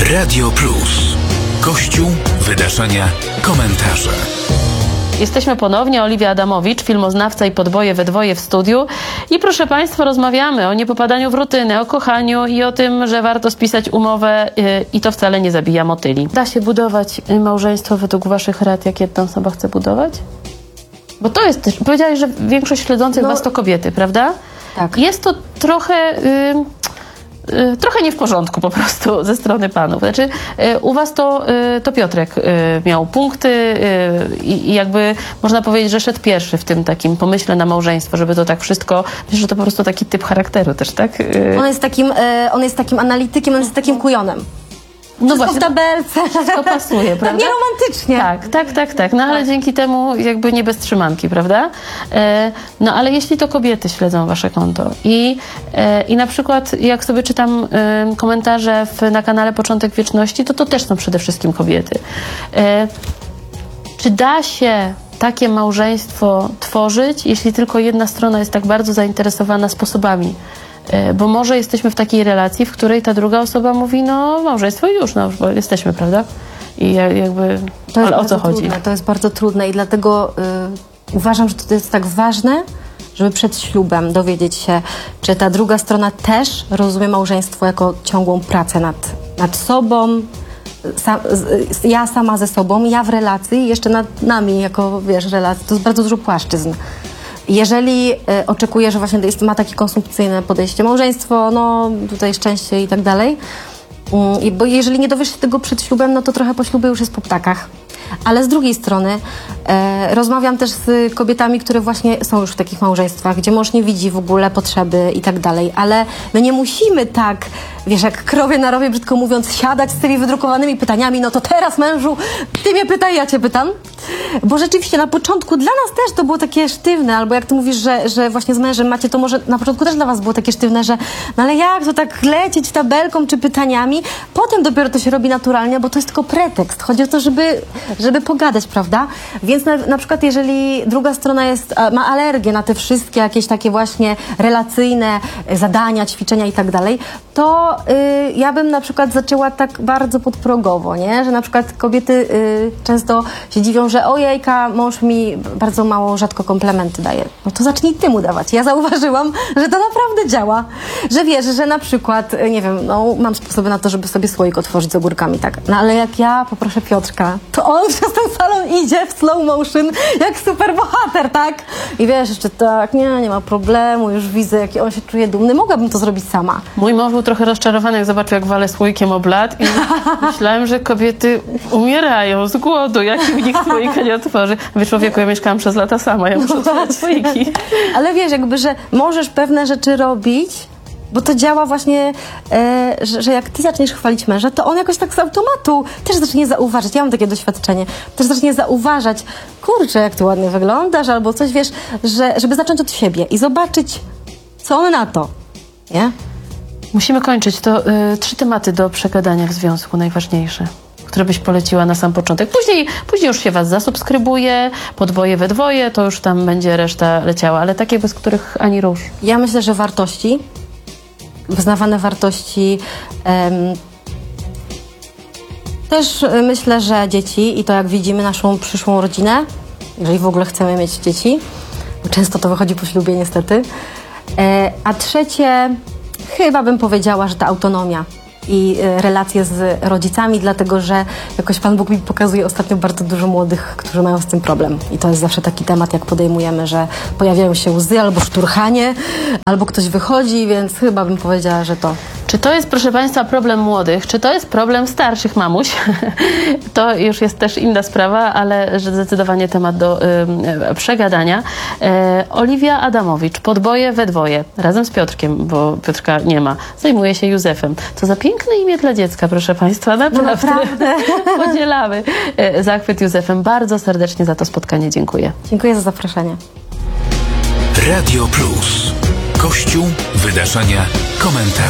Radio Plus. Kościół, wydarzenia, komentarze. Jesteśmy ponownie, Oliwia Adamowicz, filmoznawca i podboje we dwoje w studiu. I proszę Państwa, rozmawiamy o niepopadaniu w rutynę, o kochaniu i o tym, że warto spisać umowę i to wcale nie zabija motyli. Da się budować małżeństwo według Waszych rad, jak jedna osoba chce budować? Bo to jest też, powiedziałeś, że większość śledzących Was to kobiety, prawda? Tak. Jest to trochę nie w porządku po prostu ze strony panów. Znaczy, u was to Piotrek miał punkty i jakby można powiedzieć, że szedł pierwszy w tym takim pomyśle na małżeństwo, żeby to tak wszystko, myślę, że to po prostu taki typ charakteru też, tak? On jest takim analitykiem, on jest takim kujonem. No Wszystko w tabelce. Wszystko pasuje, prawda? Tak nieromantycznie. Tak. No ale dzięki temu jakby nie bez trzymanki, prawda? No ale jeśli to kobiety śledzą wasze konto i na przykład jak sobie czytam komentarze na kanale Początek Wieczności, to też są przede wszystkim kobiety. Czy da się takie małżeństwo tworzyć, jeśli tylko jedna strona jest tak bardzo zainteresowana sposobami? Bo może jesteśmy w takiej relacji, w której ta druga osoba mówi, no małżeństwo i już, no bo jesteśmy, prawda? I jakby, ale o co chodzi? To jest bardzo trudne i dlatego uważam, że to jest tak ważne, żeby przed ślubem dowiedzieć się, czy ta druga strona też rozumie małżeństwo jako ciągłą pracę nad sobą, ja sama ze sobą, ja w relacji i jeszcze nad nami jako, relacji. To jest bardzo dużo płaszczyzn. Jeżeli oczekuje, że właśnie ma takie konsumpcyjne podejście, małżeństwo, no tutaj szczęście i tak dalej, bo jeżeli nie dowiesz się tego przed ślubem, no to trochę po ślubie już jest po ptakach. Ale z drugiej strony rozmawiam też z kobietami, które właśnie są już w takich małżeństwach, gdzie mąż nie widzi w ogóle potrzeby i tak dalej, ale my nie musimy tak, jak krowie na rowie, brzydko mówiąc, siadać z tymi wydrukowanymi pytaniami, no to teraz mężu, ty mnie pytaj, ja cię pytam. Bo rzeczywiście na początku dla nas też to było takie sztywne, albo jak ty mówisz, że właśnie z mężem macie, to może na początku też dla was było takie sztywne, że no ale jak to tak lecieć tabelką czy pytaniami, potem dopiero to się robi naturalnie, bo to jest tylko pretekst. Chodzi o to, żeby pogadać, prawda? Więc na przykład jeżeli druga strona ma alergię na te wszystkie jakieś takie właśnie relacyjne zadania, ćwiczenia i tak dalej, to ja bym na przykład zaczęła tak bardzo podprogowo, nie? Że na przykład kobiety często się dziwią, że ojejka, mąż mi bardzo mało, rzadko komplementy daje. No to zacznij ty mu dawać. Ja zauważyłam, że to naprawdę działa. Że wiesz, że na przykład, nie wiem, no mam sposoby na to, żeby sobie słoik otworzyć z ogórkami, tak. No ale jak ja poproszę Piotrka, to on przez ten salon idzie w slow motion jak super bohater, tak? I wiesz, jeszcze tak, nie ma problemu, już widzę, jaki on się czuje dumny. Mogłabym to zrobić sama. Mój mąż był trochę rozczarowany, jak zobaczył, jak walę słoikiem o blat i myślałem, że kobiety umierają z głodu, jak nikt słoika nie otworzy. Wiesz, człowieku, ja mieszkałam przez lata sama, ja muszę otworzyć słoiki. Ale wiesz, jakby, że możesz pewne rzeczy robić, bo to działa właśnie, że jak ty zaczniesz chwalić męża, to on jakoś tak z automatu też zacznie zauważać. Ja mam takie doświadczenie. Też zacznie zauważać, kurczę, jak ty ładnie wyglądasz, albo coś, wiesz, żeby zacząć od siebie i zobaczyć, co on na to, nie? Musimy kończyć. To 3 tematy do przegadania w związku, najważniejsze, które byś poleciła na sam początek. Później już się was zasubskrybuje, podboje we dwoje, to już tam będzie reszta leciała, ale takie, bez których ani rusz. Ja myślę, że wartości, wyznawane wartości, też myślę, że dzieci i to jak widzimy naszą przyszłą rodzinę, jeżeli w ogóle chcemy mieć dzieci, bo często to wychodzi po ślubie niestety, a trzecie, chyba bym powiedziała, że ta autonomia i relacje z rodzicami, dlatego że jakoś Pan Bóg mi pokazuje ostatnio bardzo dużo młodych, którzy mają z tym problem. I to jest zawsze taki temat, jak podejmujemy, że pojawiają się łzy albo szturchanie, albo ktoś wychodzi, więc chyba bym powiedziała, że to. Czy to jest, proszę Państwa, problem młodych? Czy to jest problem starszych mamuś? To już jest też inna sprawa, ale zdecydowanie temat do przegadania. Oliwia Adamowicz, podboje we dwoje, razem z Piotrkiem, bo Piotrka nie ma, zajmuje się Józefem. Co za piękne imię dla dziecka, proszę Państwa, naprawdę. Podzielamy zachwyt Józefem. Bardzo serdecznie za to spotkanie dziękuję. Dziękuję za zaproszenie. Radio Plus. Kościół, wydarzenia, komentarze.